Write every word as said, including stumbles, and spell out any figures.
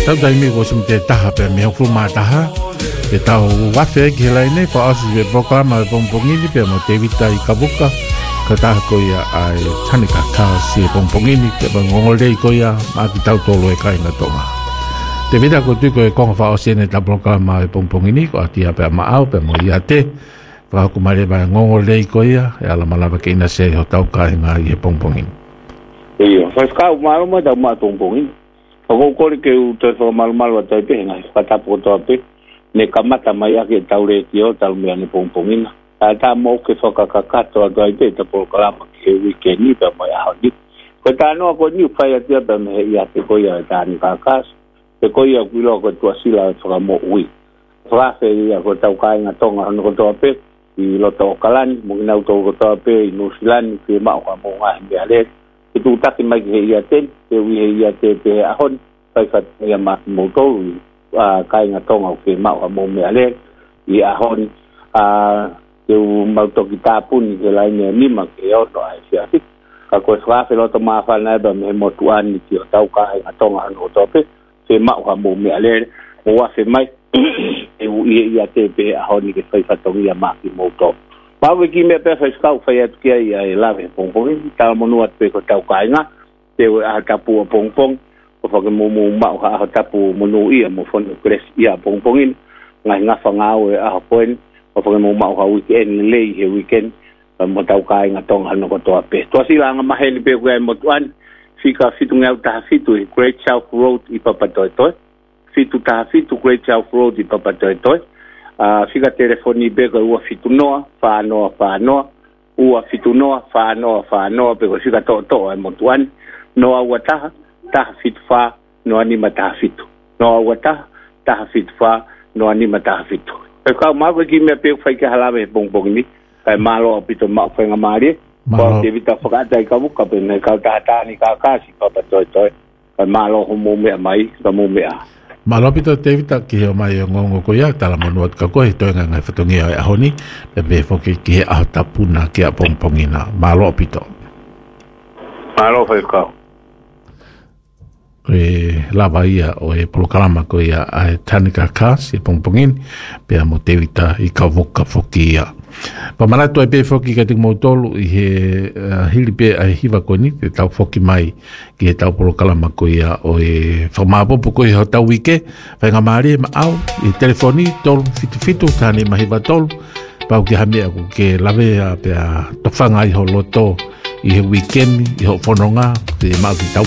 tau dai mi ko sim te taha pe me fu ma taha te tau wa fe ki lai nei fa asi be programa pom pongi pe mo te vita I kabuka ka taha ko ia ai tanika ka si pom pongi ni te ba ngole ko ia ma ki tau tolo e kai na tonga te vita ko tu ko e ko fa asi ne ta programa pom pongi ni ko atia pe ma au pe mo ia te pa ku mare ba ngole ko ia e ala malava ke ina se ho tau ka nga I pom pongi Iya, faz kau malu mah dah mak tumpungin. Aku kau ni kau terus malu malu atau apa? Ngai kata foto apa? Ni kamat sama ya kita tahu retio tahu mian tumpungin. Ada mau ke soka kakak tu ada itu tapi kalau ke weekend ni dah mau hari. Kita no aku ni fire dia dah meh ya tu kau ya dan kakak. Kau ya bila kau tu sila soka mau ui. Frase ya kau tahu kau ngatong anu kau tu apa? Di loto kalan mungkin auto kau tu apa? Nusilan ke mau kamu ngah biaret. Itu tak mai ke ia ten ke wi ia te pe ahon sai fat ia ma mo to a kai nga tong au ke ma mo me ale I ahon a ke ma to kita pun ke lai ne ni ma ke o to ai sia tik ka ko swa fe lo to ma fa na do me mo tuan ni ti tau kai nga tong an o to pe ke ma mo me ale mo wa fe mai e wi ia te pe ahon ni ke sai fat to ia ma ki mo to Bawa ki me pe fai skau fai atu kia I ai lave pong pong tau monuat pe ko tau kai nga te a tapu pong pong ko fa ke mo mo ma ha tapu monu ia mo fon kres ia pong pongin ngai nga fa ngau e a poin ko fa ke mo ma ha weekend le he weekend mo tau kai nga tong hano ko to pe to sila nga maheli pe ko mo tuan fika fitu ngau ta fitu Great South Road I Papatoetoe fitu ta fitu Great South Road I Papatoetoe Uh, fica telefoni bega ua fitu noa, wha noa, wha noa, ua fitu noa, wha noa, wha noa, bega fica to to e motuan, noa ua taha, taha fitu wha, noa nima taha fitu. Noa ua taha, taha fitu wha, noa nima taha fitu. E kau mawe ki mea peo whai ke halawe he bongbong ni, kai malo o pito maa whainga maari, kua te vita whakata I kamuka, pene kau taha tāni kā kāsi, papa toi toi, kai malo ho mō mea mai, ka mō mea. Malopito te vita ki he mai ngongo ko ia tala manuat ka ko he toenga ngai whatongi ai ahoni pe me foki ki he aho tapuna ki a pongpongina malopito malopito e lava ia o e polokalama ko ia a tanika kas e pongpongin pe a mo te vita I ka voka foki ia pa manato e pe foki ka tik motolu I he uh, hili pe a hiva ko ni te tau foki mai ki he tau polokalama ko ia o e whamapopo ko I ho tau wike whainga maari e ma au I telefoni tolu fitu fitu tani mahiva tolu pau ki hamea ko ke lave a pe a tofanga I ho loto I he weekend I ho whanonga te mau ki tau